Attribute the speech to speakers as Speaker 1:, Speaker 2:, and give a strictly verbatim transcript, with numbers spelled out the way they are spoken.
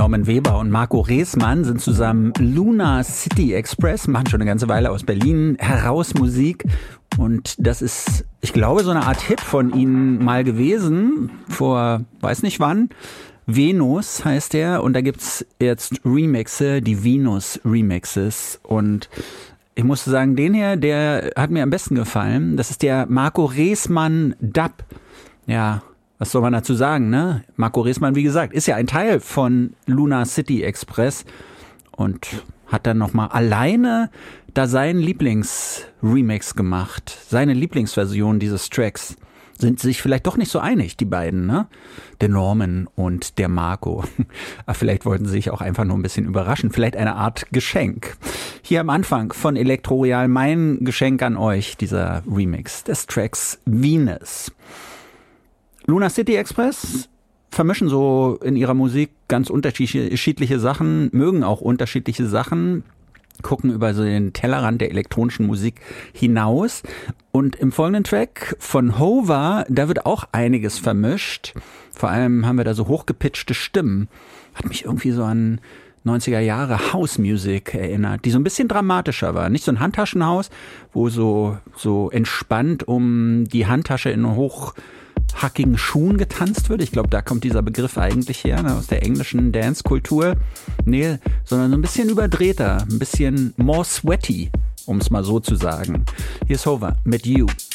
Speaker 1: Norman Weber und Marco Reesmann sind zusammen Lunar City Express, machen schon eine ganze Weile aus Berlin heraus Musik. Und das ist, ich glaube, so eine Art Hit von ihnen mal gewesen, vor weiß nicht wann. Venus heißt der und da gibt's jetzt Remixe, die Venus Remixes. Und ich musste sagen, den hier, der hat mir am besten gefallen. Das ist der Marco Reesmann Dub. Ja, was soll man dazu sagen, ne? Marco Reesmann, wie gesagt, ist ja ein Teil von Lunar City Express und hat dann nochmal alleine da seinen Lieblingsremix gemacht. Seine Lieblingsversion dieses Tracks. Sind sich vielleicht doch nicht so einig, die beiden, ne? Der Norman und der Marco. Aber vielleicht wollten sie sich auch einfach nur ein bisschen überraschen. Vielleicht eine Art Geschenk. Hier am Anfang von Elektroreal mein Geschenk an euch, dieser Remix des Tracks Venus. Lunar City Express vermischen so in ihrer Musik ganz unterschiedliche Sachen, mögen auch unterschiedliche Sachen, gucken über so den Tellerrand der elektronischen Musik hinaus. Und im folgenden Track von Hova, da wird auch einiges vermischt. Vor allem haben wir da so hochgepitchte Stimmen. Hat mich irgendwie so an neunziger Jahre House Music erinnert, die so ein bisschen dramatischer war. Nicht so ein Handtaschenhaus, wo so, so entspannt um die Handtasche in hoch hackigen Schuhen getanzt wird. Ich glaube, da kommt dieser Begriff eigentlich her, ne, aus der englischen Dance-Kultur. Nee, sondern so ein bisschen überdrehter, ein bisschen more sweaty, um es mal so zu sagen. Hier ist Hova mit You.